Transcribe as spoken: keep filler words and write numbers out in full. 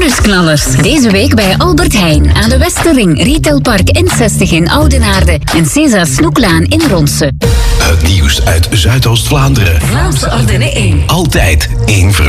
Nieuwsknallers. Deze week bij Albert Heijn aan de Westerring, Retailpark N zestig in Oudenaarde en César Snoeklaan in Ronse. Het nieuws uit Zuidoost-Vlaanderen. Vlaams Ardenne één. Altijd één